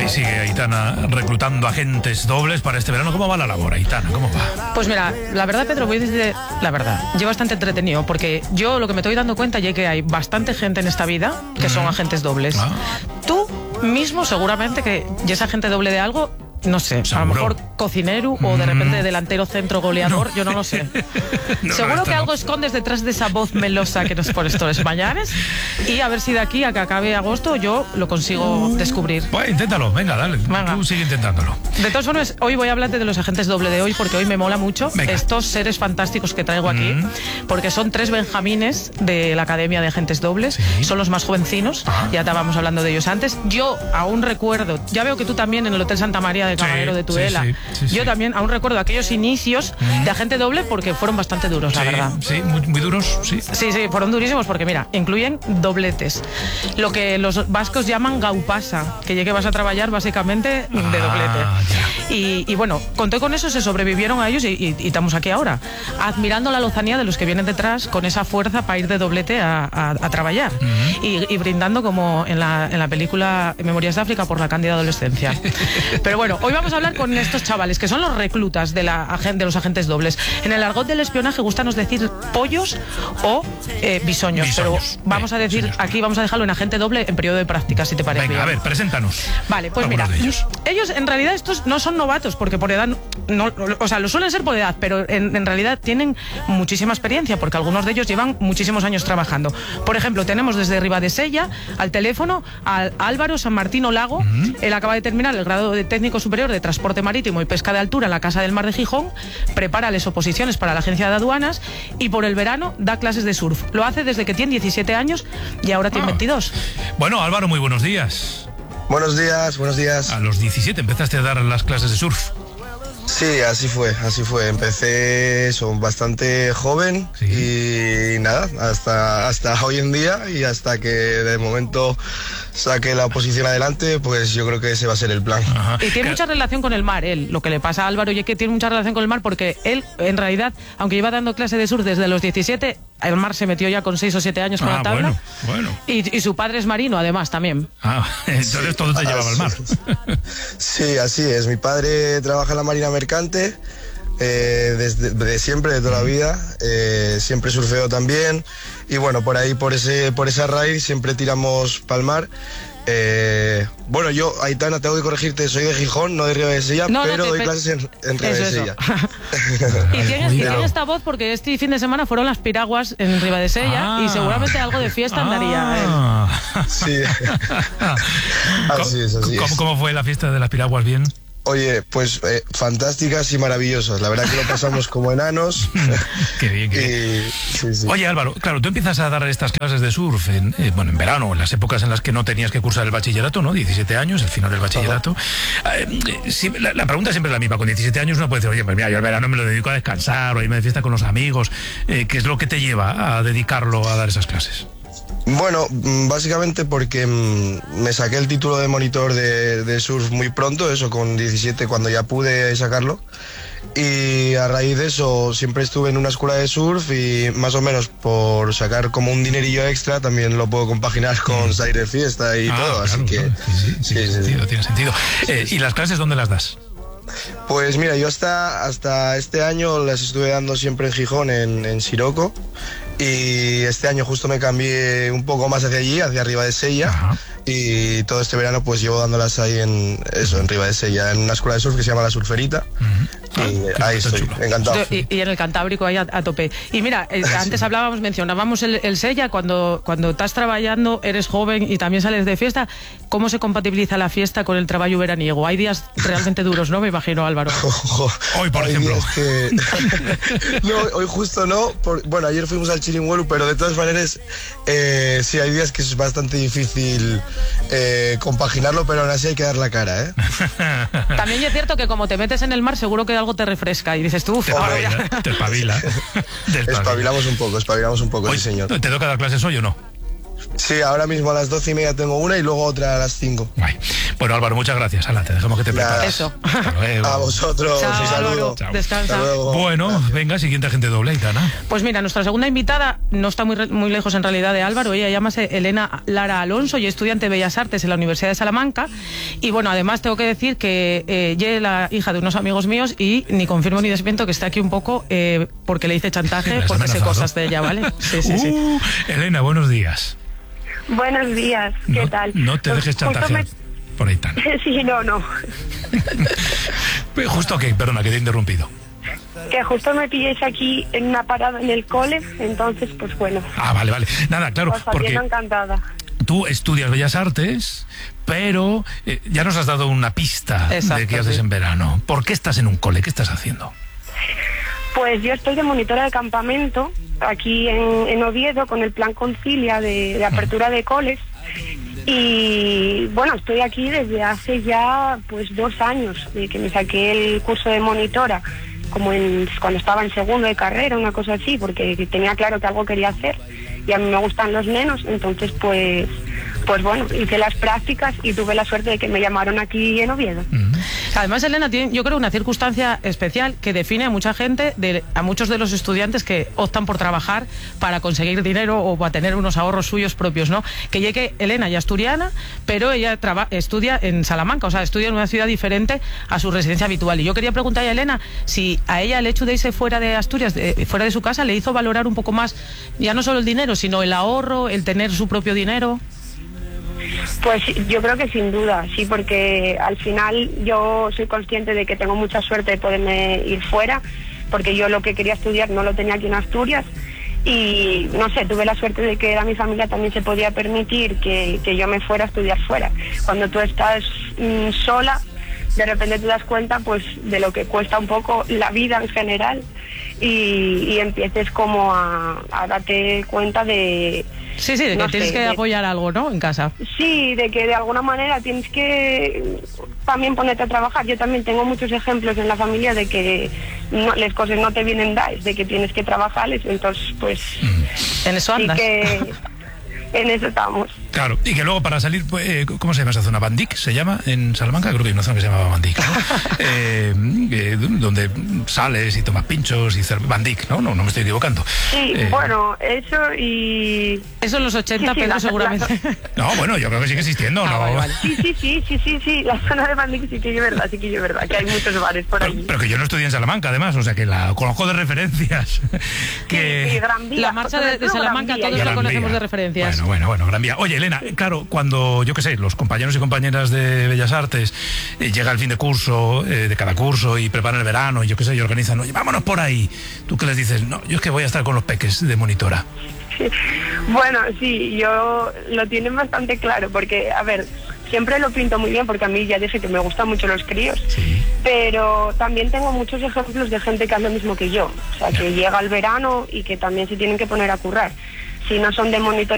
Y sigue Aitana reclutando agentes dobles para este verano. ¿Cómo va la labor, Aitana? ¿Cómo va? Pues mira, la verdad, Pedro, voy a decir la verdad. Yo bastante entretenido, porque yo lo que me estoy dando cuenta es que hay bastante gente en esta vida que son agentes dobles. Tú mismo seguramente que ya es agente doble de algo. No sé, ¿seguro? A lo mejor cocinero o de repente delantero centro goleador, yo no lo sé. Seguro que algo escondes detrás de esa voz melosa que nos pones todas las mañanas, y a ver si de aquí a que acabe agosto yo lo consigo descubrir. Pues inténtalo, venga, dale. Venga. Tú sigue intentándolo. De todas formas, hoy voy a hablarte de los agentes doble de hoy, porque hoy me mola mucho estos seres fantásticos que traigo aquí, porque son 3 benjamines de la Academia de Agentes Dobles. Son los más jovencinos, ya estábamos hablando de ellos antes. Yo aún recuerdo, ya veo que tú también en el Hotel Santa María de Caballero de Tudela. Yo también aún recuerdo aquellos inicios de agente doble, porque fueron bastante duros, la verdad. Sí, muy duros, sí. Sí, fueron durísimos, porque mira, incluyen dobletes. Lo que los vascos llaman gaupasa, que ya que vas a trabajar básicamente de doblete. Y bueno, conté con eso, se sobrevivieron a ellos y estamos aquí ahora, admirando la lozanía de los que vienen detrás con esa fuerza para ir de doblete a trabajar. Y brindando como en la película Memorias de África por la cándida adolescencia. Pero bueno, hoy vamos a hablar con estos chavales que son los reclutas de los agentes dobles. En el argot del espionaje gustanos decir pollos o bisoños, pero vamos a decir aquí, vamos a dejarlo en agente doble en periodo de práctica, si te parece. Venga, a ver, preséntanos. Vale, pues mira, ellos en realidad estos no son novatos, porque por edad no, o sea, lo suelen ser por edad, pero en realidad tienen muchísima experiencia, porque algunos de ellos llevan muchísimos años trabajando. Por ejemplo, tenemos desde Ribadesella al teléfono a Álvaro San Martín Lago. Él acaba de terminar el grado de técnico superior de transporte marítimo y pesca de altura en la Casa del Mar de Gijón, prepara las oposiciones para la agencia de aduanas y por el verano da clases de surf. Lo hace desde que tiene 17 años y ahora tiene 22. Bueno, Álvaro, muy buenos días. Buenos días. A los 17 empezaste a dar las clases de surf. Sí, así fue. Empecé bastante joven y nada, hasta hoy en día, y hasta que de momento saque la oposición adelante, pues yo creo que ese va a ser el plan. Y tiene mucha relación con el mar, él. Lo que le pasa a Álvaro y es que tiene mucha relación con el mar, porque él, en realidad, aunque lleva dando clase de surf desde los 17, el mar se metió ya con 6 o 7 años con la tabla. Bueno. Y su padre es marino, además, también. Entonces todo te llevaba al mar. Sí, así es. Mi padre trabaja en la Marina Mercante, de siempre, de toda la vida. Siempre surfeo también. Y bueno, por ahí, por esa raíz, siempre tiramos pa'l mar. Bueno, yo, Aitana, tengo que corregirte, soy de Gijón, no de Ribadesella, pero doy clases en Ribadesella. Y tiene esta voz porque este fin de semana fueron las piraguas en Ribadesella y seguramente algo de fiesta andaría. Sí. Así es. ¿Cómo fue la fiesta de las piraguas? ¿Bien? Oye, pues fantásticas y maravillosas. La verdad que lo pasamos como enanos. Qué bien. Sí. Oye, Álvaro, claro, tú empiezas a dar estas clases de surf en verano, en las épocas en las que no tenías que cursar el bachillerato, ¿no? 17 años, el final del bachillerato. La pregunta siempre es la misma. Con 17 años uno puede decir, oye, pues mira, yo el verano me lo dedico a descansar o a irme de fiesta con los amigos. ¿Qué es lo que te lleva a dedicarlo a dar esas clases? Bueno, básicamente porque me saqué el título de monitor de surf muy pronto, eso con 17, cuando ya pude sacarlo. Y a raíz de eso siempre estuve en una escuela de surf y más o menos por sacar como un dinerillo extra también lo puedo compaginar con salir de fiesta y todo, así que... Sí, tiene sentido. ¿Y las clases dónde las das? Pues mira, yo hasta este año las estuve dando siempre en Gijón, en Siroco. Y este año justo me cambié un poco más hacia allí, hacia Ribadesella. Y todo este verano pues llevo dándolas ahí en Ribadesella, en una escuela de surf que se llama La Surferita. Y ahí estoy, encantado. Y en el Cantábrico ahí a tope. Y mira, antes mencionábamos el Sella, cuando estás trabajando, eres joven y también sales de fiesta. ¿Cómo se compatibiliza la fiesta con el trabajo veraniego? Hay días realmente duros, ¿no? Me imagino, Álvaro. Hoy, por ejemplo. No, hoy justo no. Bueno, ayer fuimos al Chiringuelu, pero de todas maneras, sí, hay días que es bastante difícil compaginarlo, pero aún así hay que dar la cara, ¿eh? También es cierto que como te metes en el mar, seguro que algo te refresca y dices tú, te espabila. Espabilamos un poco, Oye, sí, señor. ¿te toca dar clases hoy o no? Sí, ahora mismo a las 12:30 tengo una y luego otra a las 5. Bueno, Álvaro, muchas gracias. Ala, te dejamos que te prepares. Eso. A vosotros, Chao, un saludo. Álvaro. Descansa. Bueno, gracias. Venga, siguiente agente doble, Aitana. Pues mira, nuestra segunda invitada no está muy lejos en realidad de Álvaro. Ella llámase Elena Lara Alonso y es estudiante de Bellas Artes en la Universidad de Salamanca. Y bueno, además tengo que decir que ella es la hija de unos amigos míos y ni confirmo ni desmiento que está aquí un poco porque le hice chantaje, porque sé cosas de ella, ¿vale? Sí. Elena, buenos días. Buenos días, ¿qué tal? No te dejes chantajear por Aitana. Sí, no. ¿Justo qué? Perdona, que te he interrumpido. Que justo me pilléis aquí en una parada en el cole, entonces, pues bueno. Vale. Nada, claro, Pues porque encantada. tú estudias Bellas Artes, pero ya nos has dado una pista de qué haces en verano. ¿Por qué estás en un cole? ¿Qué estás haciendo? Pues yo estoy de monitora de campamento aquí en Oviedo con el plan Concilia de apertura de coles. Y bueno, estoy aquí desde hace ya pues 2 años, de que me saqué el curso de monitora, como cuando estaba en segundo de carrera, una cosa así, porque tenía claro que algo quería hacer y a mí me gustan los nenos, entonces pues bueno, hice las prácticas y tuve la suerte de que me llamaron aquí en Oviedo. Además, Elena, tiene, yo creo, una circunstancia especial que define a mucha gente, a muchos de los estudiantes que optan por trabajar para conseguir dinero o para tener unos ahorros suyos propios, ¿no? Que llegue Elena, ya asturiana, pero ella estudia en Salamanca, o sea, estudia en una ciudad diferente a su residencia habitual. Y yo quería preguntarle a Elena si a ella el hecho de irse fuera de Asturias, fuera de su casa, le hizo valorar un poco más, ya no solo el dinero, sino el ahorro, el tener su propio dinero. Pues yo creo que sin duda, sí, porque al final yo soy consciente de que tengo mucha suerte de poderme ir fuera, porque yo lo que quería estudiar no lo tenía aquí en Asturias y no sé, tuve la suerte de que a mi familia también se podía permitir que yo me fuera a estudiar fuera. Cuando tú estás sola, de repente te das cuenta pues de lo que cuesta un poco la vida en general y empieces como a darte cuenta de... Sí, de que tienes que apoyar algo, ¿no? En casa. Sí, de que de alguna manera tienes que también ponerte a trabajar. Yo también tengo muchos ejemplos en la familia de que las cosas no te vienen dadas, de que tienes que trabajarles, entonces pues... En eso andas. Y que en eso estamos. Claro, y que luego para salir, ¿cómo se llama esa zona? ¿Bandic se llama en Salamanca? Creo que hay una zona que se llama Bandic, ¿no? Donde sales y tomas pinchos y Bandic, ¿no? No me estoy equivocando. Sí, bueno, eso y... Eso en los 80, sí, Pedro, seguramente. No, bueno, yo creo que sigue existiendo, ¿no? Vale. Sí, la zona de Bandic sí que es verdad, que hay muchos bares por ahí. Pero que yo no estudié en Salamanca, además, o sea que la conozco de referencias. Sí, Gran Vía. La marcha de Salamanca todos la conocemos de referencias. Bueno, Gran Vía. Oye, Elena, claro, cuando, yo qué sé, los compañeros y compañeras de Bellas Artes llega el fin de curso, de cada curso, y preparan el verano, y yo qué sé, y organizan, oye, vámonos por ahí. ¿Tú qué les dices? No, yo es que voy a estar con los peques de monitora. Bueno, sí, yo lo tienen bastante claro, porque, a ver, siempre lo pinto muy bien, porque a mí ya dije que me gustan mucho los críos, sí. Pero también tengo muchos ejemplos de gente que hace lo mismo que yo, o sea, que llega el verano y que también se tienen que poner a currar. Si no son de monitor